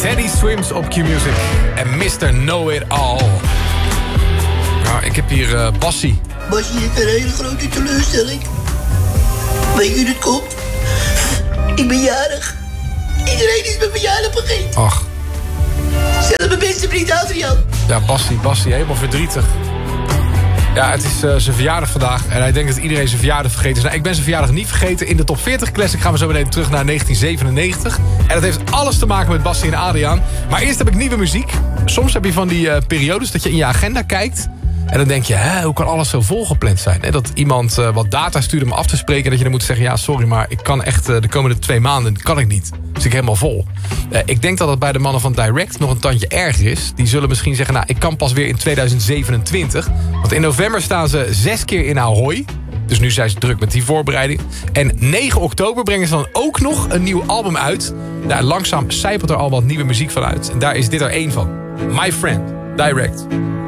Teddy Swims op Q-Music. En Mr. Know It All. Nou, ik heb hier Bassie. Bassie heeft een hele grote teleurstelling. Weet je hoe het komt? Ik ben jarig. Iedereen is mijn verjaardag vergeten. Ach. Zelfs mijn beste vriend Adriaan. Ja, Bassie, helemaal verdrietig. Ja, het is zijn verjaardag vandaag. En hij denkt dat iedereen zijn verjaardag vergeten is. Nou, ik ben zijn verjaardag niet vergeten. In de top 40 Classic gaan we zo meteen terug naar 1997. En dat heeft alles te maken met Bassie en Adriaan. Maar eerst heb ik nieuwe muziek. Soms heb je van die periodes dat je in je agenda kijkt. En dan denk je, hoe kan alles zo volgepland zijn? Dat iemand wat data stuurt om af te spreken. En dat je dan moet zeggen, ja, sorry, maar ik kan echt de komende 2 maanden kan ik niet. Dus ik helemaal vol. Ik denk dat het bij de mannen van Direct nog een tandje erger is. Die zullen misschien zeggen, nou, ik kan pas weer in 2027. Want in november staan ze 6 keer in Ahoy. Dus nu zijn ze druk met die voorbereiding. En 9 oktober brengen ze dan ook nog een nieuw album uit. Daar langzaam sijpelt er al wat nieuwe muziek van uit. En daar is dit er één van. My Friend, Direct.